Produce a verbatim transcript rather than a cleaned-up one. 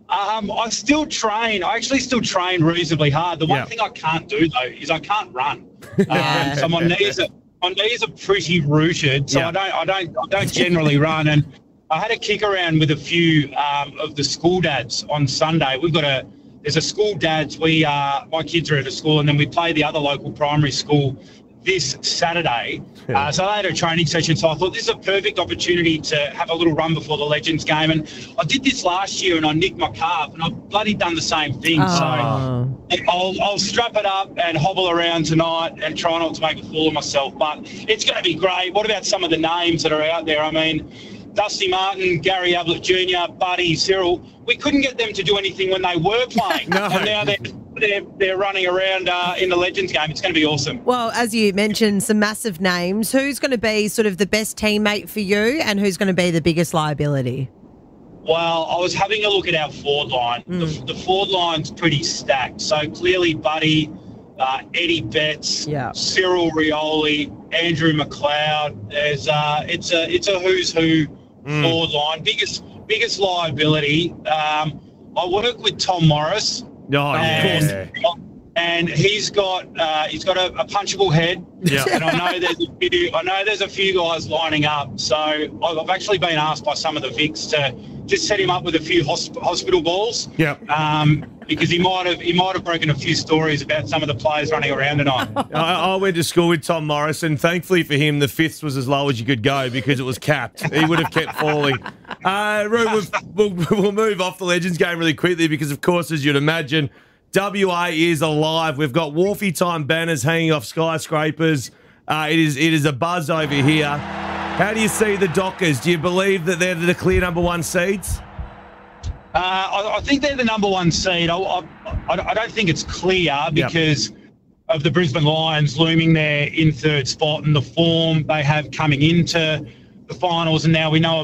Um, I still train. I actually still train reasonably hard. The one Yeah. thing I can't do, though, is I can't run. Yeah. Um, so my knees are my knees are pretty rooted. So Yeah. I don't I don't I don't generally run. And I had a kick around with a few um, of the school dads on Sunday. We've got a there's a school dads. We uh, my kids are at a school, and then we play the other local primary school this Saturday. Uh, so I had a training session, so I thought this is a perfect opportunity to have a little run before the Legends game. And I did this last year, and I nicked my calf, and I've bloody done the same thing. Oh. So I'll, I'll strap it up and hobble around tonight and try not to make a fool of myself. But it's going to be great. What about some of the names that are out there? I mean, Dusty Martin, Gary Ablett Junior, Buddy, Cyril. We couldn't get them to do anything when they were playing. No. And now they're, they're, they're running around uh, in the Legends game. It's going to be awesome. Well, as you mentioned, some massive names. Who's going to be sort of the best teammate for you, and who's going to be the biggest liability? Well, I was having a look at our forward line. Mm. The, the forward line's pretty stacked. So clearly Buddy, uh, Eddie Betts, Yeah. Cyril Rioli, Andrew McLeod. There's uh, it's a it's a who's who forward line. Biggest biggest liability. Um, I work with Tom Morris. Oh, and, yeah. and he's got uh, he's got a, a punchable head. Yeah. And I know there's a few I know there's a few guys lining up. So I've I've actually been asked by some of the Vics to just set him up with a few hosp- hospital balls. Yeah. Um, because he might have he might have broken a few stories about some of the players running around tonight. I, I went to school with Tom Morris, and thankfully for him, the fifths was as low as you could go because it was capped. He would have kept falling. Uh, Roo, we'll, we'll, we'll move off the Legends game really quickly because, of course, as you'd imagine, W A is alive. We've got Wharfie time banners hanging off skyscrapers. Uh, it is it is a buzz over here. How do you see the Dockers? Do you believe that they're the clear number one seeds? Uh, I, I think they're the number one seed. I, I, I don't think it's clear because of the Brisbane Lions looming there in third spot and the form they have coming into the finals, and now we know